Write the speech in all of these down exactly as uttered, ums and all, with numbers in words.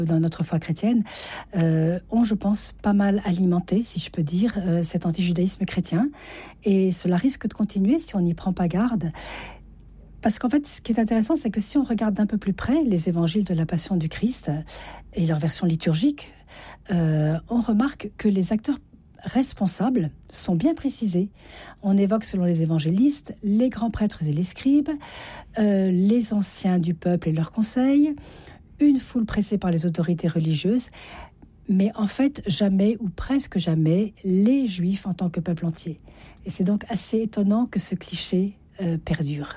dans notre foi chrétienne, euh, ont, je pense, pas mal alimenté, si je peux dire, euh, cet antijudaïsme chrétien. Et cela risque de continuer si on n'y prend pas garde. Parce qu'en fait, ce qui est intéressant, c'est que si on regarde d'un peu plus près les évangiles de la Passion du Christ et leur version liturgique, euh, on remarque que les acteurs responsables sont bien précisés. On évoque, selon les évangélistes, les grands prêtres et les scribes, euh, les anciens du peuple et leurs conseils, une foule pressée par les autorités religieuses, mais en fait, jamais ou presque jamais, les Juifs en tant que peuple entier. Et c'est donc assez étonnant que ce cliché euh, perdure.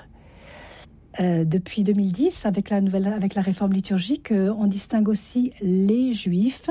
Euh, depuis deux mille dix, avec la, nouvelle, avec la réforme liturgique, euh, on distingue aussi les Juifs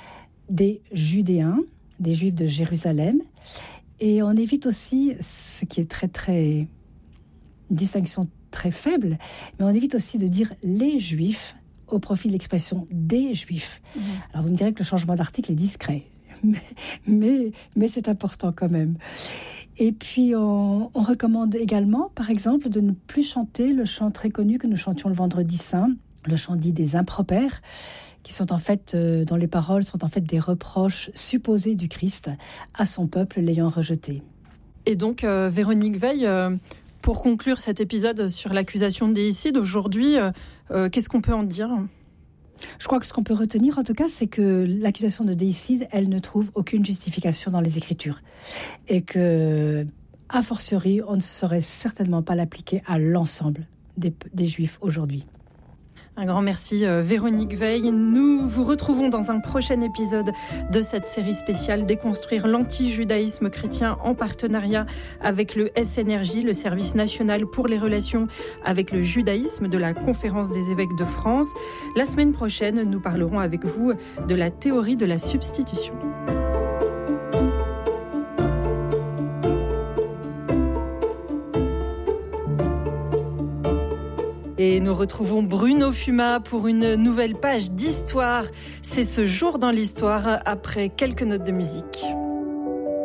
des Judéens, des Juifs de Jérusalem. Et on évite aussi, ce qui est très, très... une distinction très faible, mais on évite aussi de dire les Juifs au profit de l'expression des Juifs. Mmh. Alors vous me direz que le changement d'article est discret, mais, mais, mais c'est important quand même. Et puis, on, on recommande également, par exemple, de ne plus chanter le chant très connu que nous chantions le vendredi saint, le chant dit des impropères, qui sont en fait, euh, dont les paroles sont en fait des reproches supposés du Christ à son peuple l'ayant rejeté. Et donc, euh, Véronique Veil, euh, pour conclure cet épisode sur l'accusation de déicide, aujourd'hui, euh, euh, qu'est-ce qu'on peut en dire ? Je crois que ce qu'on peut retenir, en tout cas, c'est que l'accusation de déicide, elle ne trouve aucune justification dans les Écritures. Et que, a fortiori, on ne saurait certainement pas l'appliquer à l'ensemble des, des Juifs aujourd'hui. Un grand merci euh, Véronique Veil. Nous vous retrouvons dans un prochain épisode de cette série spéciale Déconstruire l'anti-judaïsme chrétien en partenariat avec le S N R J, le Service national pour les relations avec le judaïsme de la Conférence des évêques de France. La semaine prochaine, nous parlerons avec vous de la théorie de la substitution. Et nous retrouvons Bruno Fuma pour une nouvelle page d'histoire. C'est ce jour dans l'histoire après quelques notes de musique.